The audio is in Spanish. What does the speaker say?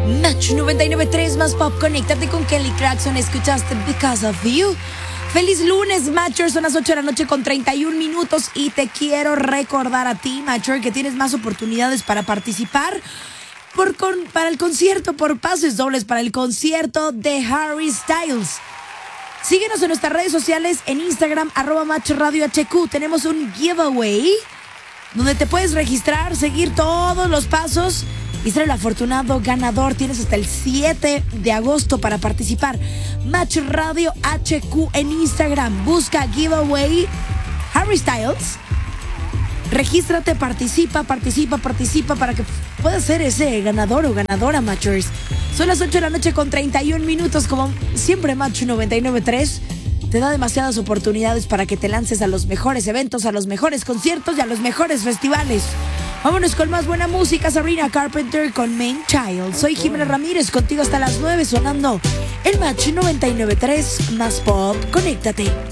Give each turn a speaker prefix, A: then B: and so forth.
A: Match 99.3 más pop. Conéctate con Kelly Clarkson. Escuchaste Because of You. Feliz lunes, Matcher. Son las 8 de la noche con 31 minutos. Y te quiero recordar a ti, Matcher, que tienes más oportunidades para participar para el concierto, por pases dobles para el concierto de Harry Styles. Síguenos en nuestras redes sociales, en Instagram, @MatchRadioHQ. Tenemos un giveaway donde te puedes registrar, seguir todos los pasos y ser el afortunado ganador. Tienes hasta el 7 de agosto para participar. Match Radio HQ en Instagram. Busca giveaway Harry Styles. Regístrate, participa para que puedas ser ese ganador o ganadora, Matchers. Son las 8 de la noche con 31 minutos. Como siempre, Match 99.3 te da demasiadas oportunidades para que te lances a los mejores eventos, a los mejores conciertos y a los mejores festivales. Vámonos con más buena música. Sabrina Carpenter con Main Child. Soy Jimena Ramírez, contigo hasta las 9, sonando el Match 99.3 más pop. Conéctate.